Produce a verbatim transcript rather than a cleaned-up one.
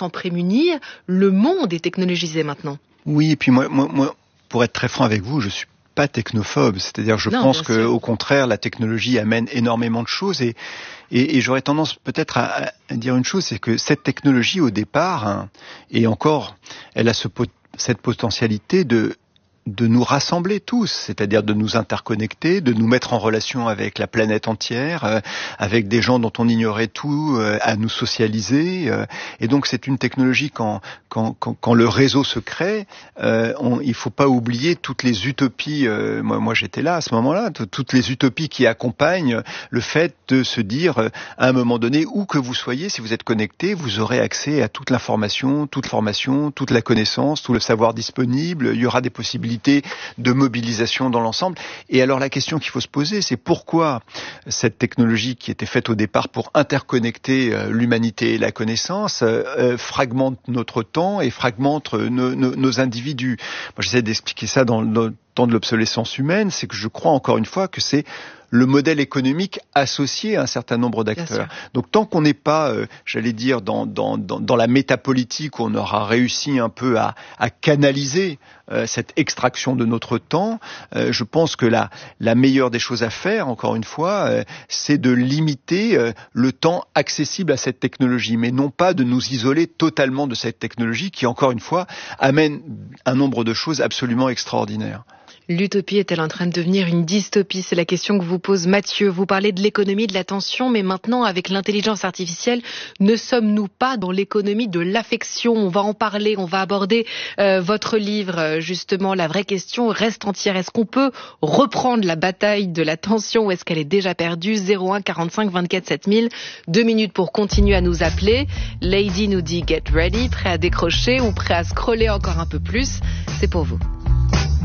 s'en prémunir. Le monde est technologisé maintenant. Oui, et puis moi, moi, moi, pour être très franc avec vous, je suis pas technophobe, c'est-à-dire je non, pense que au contraire la technologie amène énormément de choses et et, et j'aurais tendance peut-être à, à dire une chose, c'est que cette technologie au départ hein, et encore elle a ce, cette potentialité de de nous rassembler tous, c'est-à-dire de nous interconnecter, de nous mettre en relation avec la planète entière, euh, avec des gens dont on ignorait tout, euh, à nous socialiser. Euh, et donc c'est une technologie quand quand quand, quand le réseau se crée, euh, on, il faut pas oublier toutes les utopies. Euh, moi moi j'étais là à ce moment-là, t- toutes les utopies qui accompagnent le fait de se dire euh, à un moment donné où que vous soyez, si vous êtes connecté, vous aurez accès à toute l'information, toute formation, toute la connaissance, tout le savoir disponible. Il y aura des possibilités de mobilisation dans l'ensemble. Et alors la question qu'il faut se poser, c'est pourquoi cette technologie qui était faite au départ pour interconnecter euh, l'humanité et la connaissance euh, fragmente notre temps et fragmente nos, nos, nos individus. Moi j'essaie d'expliquer ça dans le temps de l'obsolescence humaine, c'est que je crois encore une fois que c'est le modèle économique associé à un certain nombre d'acteurs. Donc tant qu'on n'est pas, euh, j'allais dire, dans, dans, dans, dans la métapolitique où on aura réussi un peu à, à canaliser euh, cette extraction de notre temps, euh, je pense que la, la meilleure des choses à faire, encore une fois, euh, c'est de limiter euh, le temps accessible à cette technologie, mais non pas de nous isoler totalement de cette technologie qui, encore une fois, amène un nombre de choses absolument extraordinaires. L'utopie est-elle en train de devenir une dystopie? C'est la question que vous pose Mathieu. Vous parlez de l'économie de l'attention, mais maintenant, avec l'intelligence artificielle, ne sommes-nous pas dans l'économie de l'affection? On va en parler, on va aborder euh, votre livre, justement. La vraie question reste entière. Est-ce qu'on peut reprendre la bataille de l'attention ou est-ce qu'elle est déjà perdue? Zéro un quarante-cinq vingt-quatre sept mille. Deux minutes pour continuer à nous appeler. Lady nous dit get ready, prêt à décrocher ou prêt à scroller encore un peu plus. C'est pour vous.